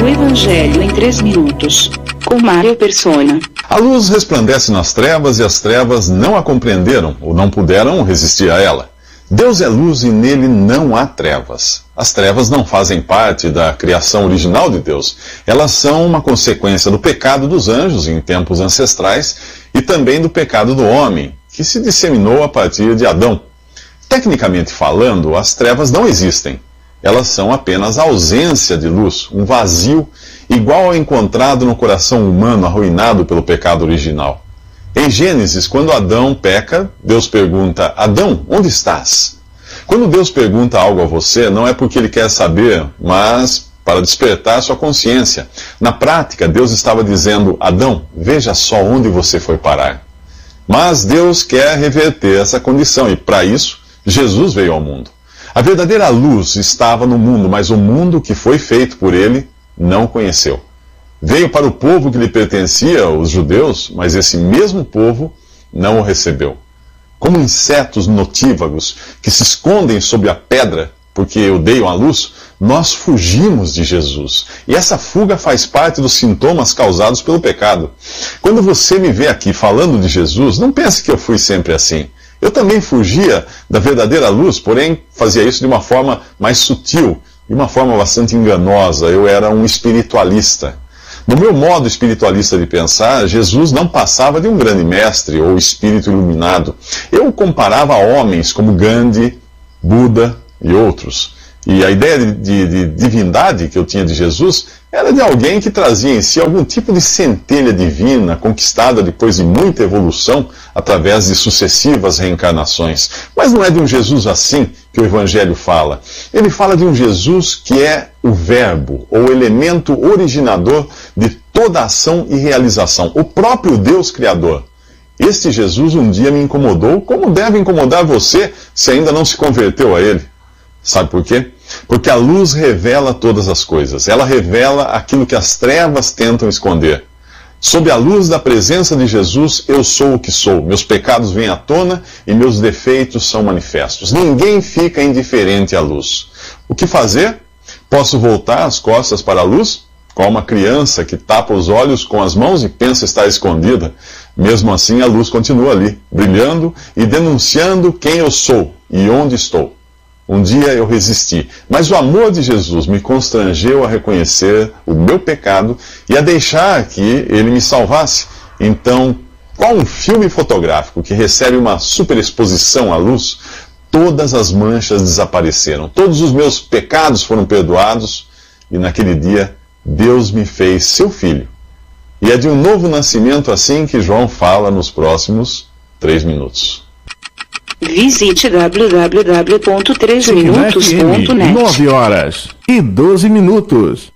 O Evangelho em 3 minutos, com Mário Persona. A luz resplandece nas trevas e as trevas não a compreenderam ou não puderam resistir a ela. Deus é luz e nele não há trevas. As trevas não fazem parte da criação original de Deus. Elas são uma consequência do pecado dos anjos em tempos ancestrais e também do pecado do homem, que se disseminou a partir de Adão. Tecnicamente falando, as trevas não existem. Elas são apenas a ausência de luz, um vazio igual ao encontrado no coração humano arruinado pelo pecado original. Em Gênesis, quando Adão peca, Deus pergunta: Adão, onde estás? Quando Deus pergunta algo a você, não é porque Ele quer saber, mas para despertar sua consciência. Na prática, Deus estava dizendo: Adão, veja só onde você foi parar. Mas Deus quer reverter essa condição e, para isso, Jesus veio ao mundo. A verdadeira luz estava no mundo, mas o mundo que foi feito por Ele não conheceu. Veio para o povo que lhe pertencia, os judeus, mas esse mesmo povo não o recebeu. Como insetos notívagos que se escondem sob a pedra porque odeiam a luz, nós fugimos de Jesus. E essa fuga faz parte dos sintomas causados pelo pecado. Quando você me vê aqui falando de Jesus, não pense que eu fui sempre assim. Eu também fugia da verdadeira luz, porém fazia isso de uma forma mais sutil, de uma forma bastante enganosa. Eu era um espiritualista. No meu modo espiritualista de pensar, Jesus não passava de um grande mestre ou espírito iluminado. Eu o comparava a homens como Gandhi, Buda e outros. E a ideia de divindade que eu tinha de Jesus era de alguém que trazia em si algum tipo de centelha divina, conquistada depois de muita evolução, através de sucessivas reencarnações. Mas não é de um Jesus assim que o Evangelho fala. Ele fala de um Jesus que é o verbo, ou elemento originador de toda ação e realização, o próprio Deus Criador. Este Jesus um dia me incomodou, como deve incomodar você se ainda não se converteu a Ele. Sabe por quê? Porque a luz revela todas as coisas. Ela revela aquilo que as trevas tentam esconder. Sob a luz da presença de Jesus, eu sou o que sou. Meus pecados vêm à tona e meus defeitos são manifestos. Ninguém fica indiferente à luz. O que fazer? Posso voltar as costas para a luz? Como uma criança que tapa os olhos com as mãos e pensa estar escondida. Mesmo assim, a luz continua ali, brilhando e denunciando quem eu sou e onde estou. Um dia eu resisti, mas o amor de Jesus me constrangeu a reconhecer o meu pecado e a deixar que Ele me salvasse. Então, qual um filme fotográfico que recebe uma superexposição à luz, todas as manchas desapareceram, todos os meus pecados foram perdoados e naquele dia Deus me fez seu filho. E é de um novo nascimento assim que João fala nos próximos 3 minutos. Visite www.3minutos.net. 9 horas e 12 minutos.